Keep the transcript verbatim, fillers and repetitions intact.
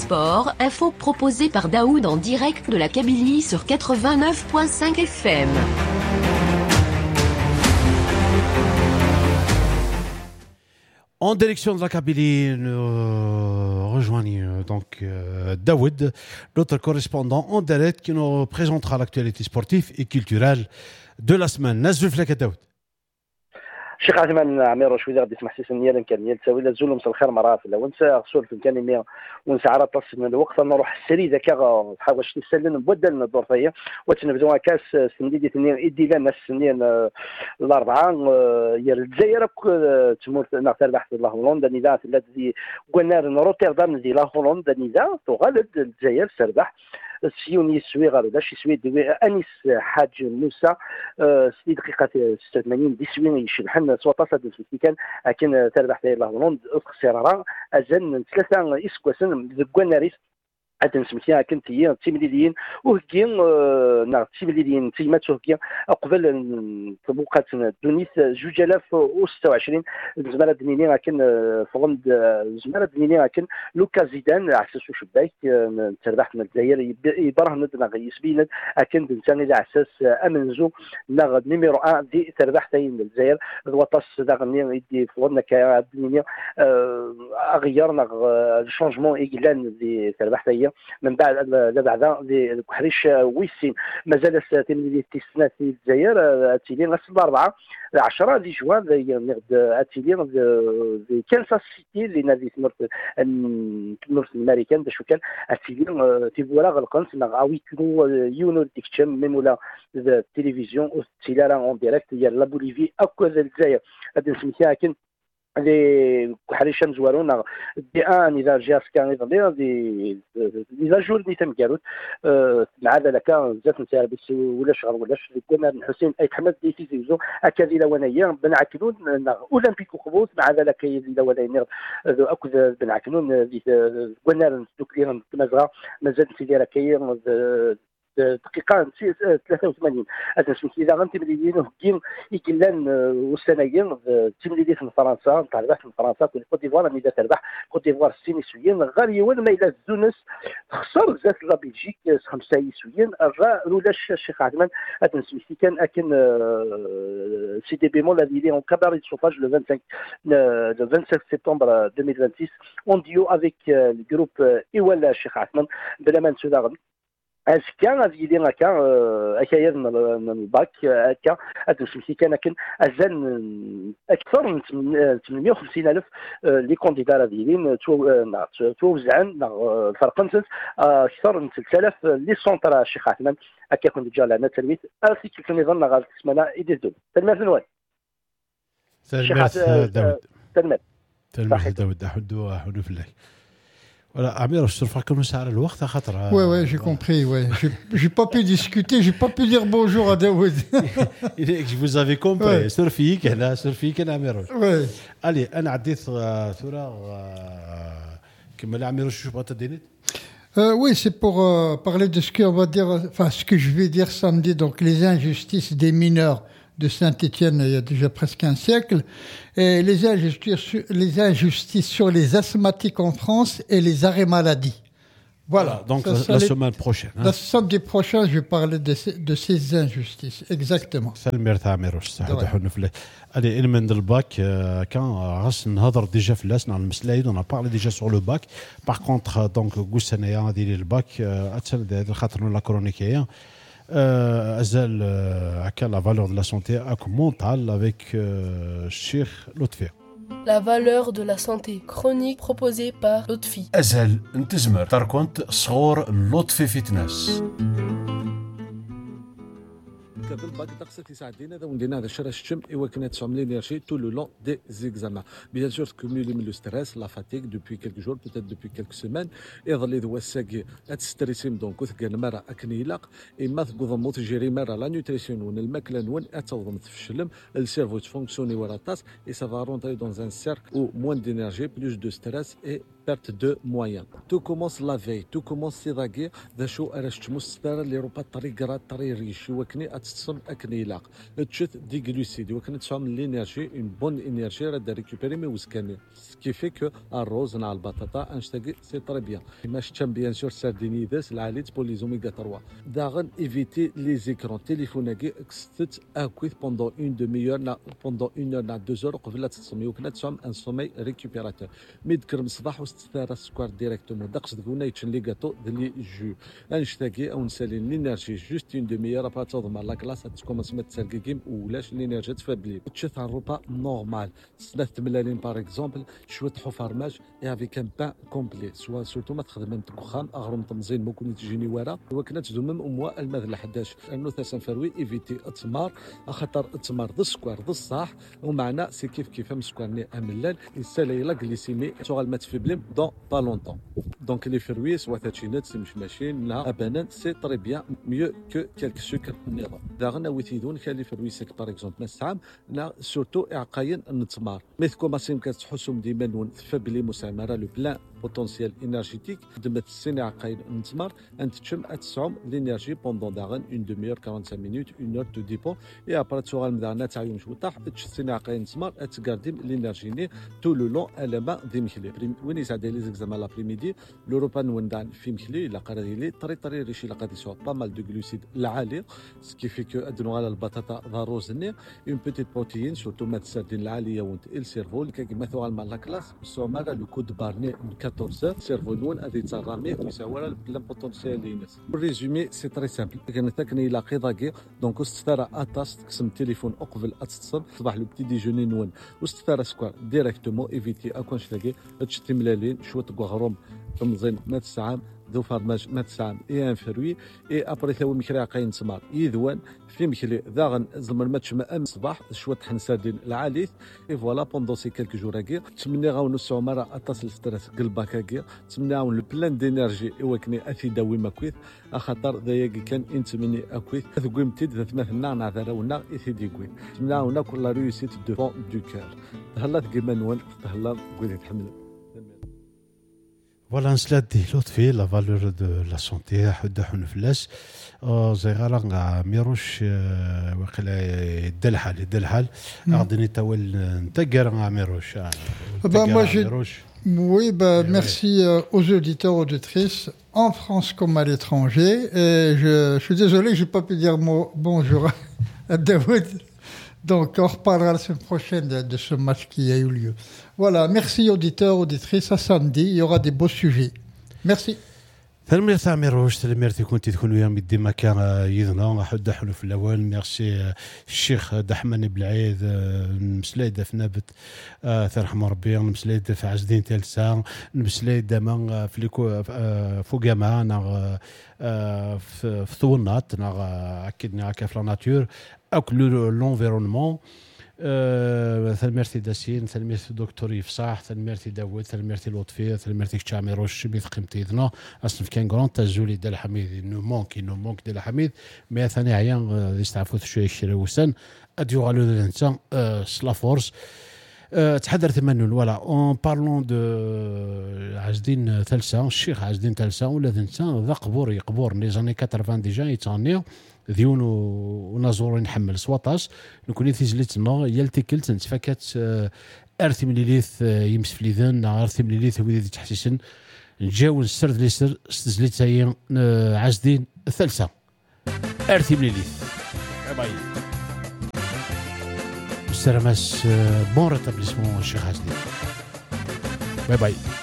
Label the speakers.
Speaker 1: Sport, info proposée par Daoud en direct de la Kabylie sur quatre-vingt-neuf point cinq F M.
Speaker 2: En direction de la Kabylie, nous rejoignons donc euh, Daoud, notre correspondant en direct qui nous présentera l'actualité sportive et culturelle de la semaine. نزل فلك يا داود.
Speaker 3: شيخ عثمان عمير شويه غادي تسمح سي سنيه كان تساوي لا زول مسا الخير مرات لا ونسى خصول في الكلمه ونسى على طاس من الوقت نروح السري ذاك تحاول باش نسلن بدل الظرفيه وتنبدو كاس سندي ثنين ايدي لنا السنين الاربعه يا الجزائر تمر نعتبر بحث الله هولندا نيدا الذي قلنا روتردام دي لا هولندا نيدا تغلب الجزائر سربح سيوني سوي غالدا شي سوي انيس حاج موسى ستة دقيقه ستة وثمانين دي سوين يشبحنا سوطاسه دي كان لكن تربح في الله هولندا خساره ازن ثلاثه اسكوسن ذكواناريس عاد سميتها كنت هي تيمليديين وهكين نا تيمليديين تيماتو هكين قبل طبقات تونس جوج آلاف وستة وعشرين زمالة دنيني كان فغند زمالة دنيني كان لوكا زيدان عساسو شباك تربح من الجزائر يبرهن نا يسبين كان دنسان على اساس امنزو نا نيميرو واحد دي تربح تاين الجزائر الوطاس داغني يدي فغند كدنيني اغيرنا الشونجمون ايغلان دي تربح تاين من بعد بعد الكحريش ويسين مازال تمني الاستثناء في الجزائر اتيلين غسل الاربعه عشرة دي جوان نغد اتيلين في كانساس سيتي اللي نادي نورث نورث امريكان باش كان اتيلين تيفولا غلقنت نغاوي كنو يونو ديكتشم ميمولا التلفزيون والتيلارا اون ديريكت هي لا بوليفي اكو الجزائر هذا نسميها كان les حريشان زوارونا دي ان اذا جاس كان ايضا دي اذا جور دي تم جاروت مع ذلك بزاف نتاع بس ولا شغل ولا كنا حسين اي حمد دي في زيزو اكادي لونيا بنعكلون اولمبيكو خبوط مع ذلك يدي لونيا اكو بنعكلون دي كنا دوكليرن مازغا مازال سيديرا كاين دقيقة ثلاثة وثمانين هذا شنو إذا غنتي مليين هكين يكلان والسنايين تمليدي في فرنسا تربح في فرنسا كوت ديفوار ميدا تربح كوت ديفوار ستين سويين غالي وين ما إلى زونس خسر زات لا بلجيك خمسة سويين الرا رولاش الشيخ عثمان هذا سميتي كان أكن سي دي بيمون الذي لي اون كاباري دو شوفاج لو vingt-cinq le vingt-cinq septembre deux mille vingt-six en duo avec le groupe إيوالا الشيخ عثمان بلا ما نسوا داغن اسكان غادي يدير هكا هكايا من الباك هكا هذا سميتي كان لكن ازال اكثر من ثمانمائة وخمسين الف لي كونديدا ديالين توزعن فرقنت اكثر من ثلاثة آلاف لي سونتر الشيخ عثمان هكا كنت جا لنا تلميذ اسي كيف نظن غادي تسمعنا يدير دول تلميذ نوال
Speaker 2: تلميذ داود
Speaker 3: تلميذ
Speaker 2: تلميذ داود حدو حدو في الله Voilà, Amir, je trouve que nous avons le temps à خاطر.
Speaker 4: Ouais, ouais, j'ai compris, ouais. J'ai, j'ai pas pu discuter, j'ai pas pu dire bonjour à Daoud.
Speaker 2: Je vous avais compris. Surfi, كنا surfi كنا Amir.
Speaker 4: Ouais.
Speaker 2: Allez, أنا عديت ثورة كمل Amir شو بغيت تديني؟
Speaker 4: Euh, oui, c'est pour euh, parler de ce qu'on va dire, enfin ce que je vais dire samedi, donc les injustices des mineurs de Saint-Étienne il y a déjà presque un siècle, et les injustices, les injustices sur les asthmatiques en France et les arrêts maladie. Voilà.
Speaker 2: voilà donc
Speaker 4: ça,
Speaker 2: la,
Speaker 4: ça
Speaker 2: la
Speaker 4: les,
Speaker 2: semaine prochaine. Hein.
Speaker 4: La samedi prochain, je vais parler de ces, de ces injustices. Exactement.
Speaker 2: سلمير تعميروش صح دحون في allez il من الباك كان غاس نهضر ديجا في الناس على المسلايد on a parlé déjà sur le bac par contre donc غوسنايا ديال الباك اتسند هذا خاطر لا كرونيكيه ازال هكا لا فالور دو لا سونتي اك مونتال افيك الشيخ لطفي.
Speaker 5: La valeur de la santé chronique proposée par Lotfi.
Speaker 6: أزهل انتزمر تركونت صغور لطفي فتنس.
Speaker 7: كابل باك داكسات يساعدينا هذا وندينا هذا الشرا الشم ايوا كنا تسعمل لينيرجي تو لو لون دي زيكزامان بيان سور كومولي من لو ستريس لا فاتيك دوبوي كيلك جور بوتيت دوبوي كيلك سيمان يظل ذو الساكي اتستريسيم دونك وثقال مرة اكنيلاق اما تقضمو تجري مرة لا نوتريسيون ون الماكله نون اتوضم تفشلم السيرفو تفونكسيوني ورا طاس اي سافا رونتري دون ان سيرك او موان دينيرجي بلوس دو ستريس اي perte de moyens. Tout commence la veille, tout commence سيداكي ذا شو اراش تمستر اللي روبا طريقرا طري ريش وكني اتتصم اكني لاق تشت دي جلوسيد وكنت تسام لينيرجي اون بون انرجي راه ريكوبيري مي وسكاني سكي في كو الروز مع البطاطا انشتاغي سي طري بيان كيما شتم بيان سور ساردينيدس العالي بور لي زوميغا ثلاثة داغن ايفيتي لي زيكرون تليفوناكي كستت اكويت بوندون اون دومي اور بوندون اون اور نا دو زور قبل تتصمي وكنا تسام ان سومي ريكوبيراتور مي ذكر من الصباح وستثار السكوار ديريكتومون داكس دكونا يتشن لي غاتو دلي جو انشتاكي او نسالي لينيرجي جوست اون دومي اور ابا تضم لا كلاس تكومونس ما تسالكي ولاش لينيرجي تفابلي تشوف ان روبا نورمال ثلاث ملالين باغ اكزومبل شويه حفرماج اي افيك ان بان كومبلي سوا سورتو ما تخدم تكخام اغرم تمزين ممكن تجيني ورا وكنا تزمم اموا الماء لحداش انه ثاسن فروي ايفيتي اتمار خاطر اتمار ذ سكوار ذ الصح ومعنا سي كيف كيف مسكوارني املال يسالي لا غليسيمي شغل ما تفبلم دون با لونطون دونك لي فروي سوا تاتشينات سي مش ماشين لا ابانان سي طري بيان ميو كو كالك سكر نيرو داغنا ويتيدون كالي فروي سيك باغ اكزومبل ناس عام لا سورتو اعقاين النتمار ميثكو ماسيم كتحسهم ديما نون فبلي مسامره لو بلان بوتونسيال انرجيتيك دمت السنة عقاين نتمار انت تشم اتسعم لينيرجي بوندون داغن اون دومي اور خمسة وأربعين مينوت اون اور تو ديبون اي ابرا تشوغال مدانا تاع يوم شوطاح تش السنة عقاين نتمار اتكارديم لينيرجي ني تو لو لون الما دي مخلي وين يسعد لي زيكزامان لابريميدي لوروبا نوندان في مخلي لا قرا لي طري طري ريشي لا قادي سوا با مال دو غلوسيد العالي سكي في كو ادنو على البطاطا ذا روزني اون بيتيت بروتيين سورتو مات السردين العاليه وانت السيرفو كيما ثوال مال لا كلاس سو مالا لو كود بارني أربعطاش سيرفو نون ادي ترامي ويساوي بلان بوتونسيال لينس الريزومي سي تري سامبل كان تاكني لا قيضاكي دونك استثار اتاس تقسم التليفون اقبل اتصل صباح لو بتي ديجوني نون واستثار سكوار ديريكتومون ايفيتي اكونش لاكي تشتي ملالين شويه غروم تمزين ما تسعام ذو فرماج ما تسعام اي ان فروي اي ابري ثاوي مكري عقاين تمار يذوان في مكلي ذاغن زمر ماتش ما ام صباح شويه حنسادين العاليث اي فوالا بوندون سي كالك جور كي تمني غاون نسعو مره اتصل ستريس قلبك كي تمني غاون لو بلان دينيرجي ايواكني اثي داوي ماكويث اخاطر ذايا كان انتمني اكويث ثقويم تيد ذات مثلنا نعذرونا اثي ديكوي تمني غاون كل ريوسيت دو فون دو كور تهلا كيما نون تهلا قولي تحمل
Speaker 2: Voilà, نسلات دي لطفي لا فالور دو لا سونتي حدا حن فلاس زي غالا ميروش وقيلا يدل حال يدل حال غادي نتاول نتقر مع ميروش
Speaker 4: ميروش Oui, bah, oui, merci oui. aux auditeurs, auditrices, en France comme à l'étranger. Et je, je suis désolé, je n'ai pas pu dire mot, bonjour à Daoud. Donc, on reparlera la semaine prochaine de, de ce match qui a eu lieu. Voilà, merci auditeurs, auditrices. À samedi, il y aura des beaux sujets. Merci.
Speaker 2: ثلمير تاع ميروش ثلميرتي كنتي تكون وياهم ديما كان يذنا حد حلو في الاول ميرسي الشيخ دحمان بلعيد مسلايده في نابت ترحم ربي مسلايده في عزدين تالسا مسلايده ما في ليكو فوقما انا في ثونات انا اكدنا هكا في لا ناتور اكل لونفيرونمون ثلميرتي داسين ثلميرتي دكتور يفصاح ثلميرتي داوود ثلميرتي لطفي ثلميرتي كشاميروش ميث قيمتي ذنا اصلا كان غران تازولي دال حميد نو مونك نو مونك دال حميد مي ثاني عيان يستعفو شويه شروسان اديو غالو الانسان سلا فورس تحضر ثمانون ولا اون بارلون دو عزدين ثالثه الشيخ عزدين ثالثه ولا انسان ذا قبور يقبور لي زاني ثمانين ديجا يتانيو ذيون ونازور نحمل سواطاش نكون تيزليتنا يلتكلت نتفكات ارثي مليليث يمس فليذان ارثي مليليث ويدي تحسيسن نجاوز السرد لي سر استزليت هي عزدين الثالثه ارثي مليليث باي السلامات بون ريتابليسمون الشيخ عزدين باي باي